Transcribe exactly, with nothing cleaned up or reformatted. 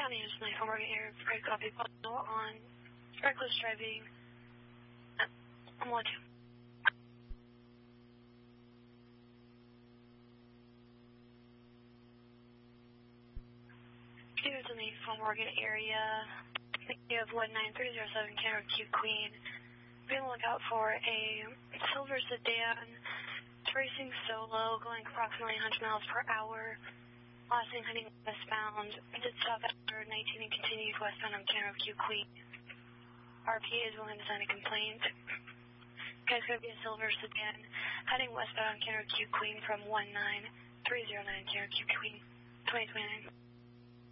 County is nine four Morgan Air, Fred copy Puzzle on reckless driving on one two. Here is the nine four Morgan area. You have one nine three zero seven Canada Q Queen. Be on the lookout for a silver sedan. It's racing solo, going approximately one hundred miles per hour. Last thing heading westbound. Did stop after nineteen and continued westbound on Canada Q Queen. R P A is willing to sign a complaint. Guys, going to be a silver sedan heading westbound on Canada Q Queen from one nine three zero nine Canada Q Queen twenty twenty-nine.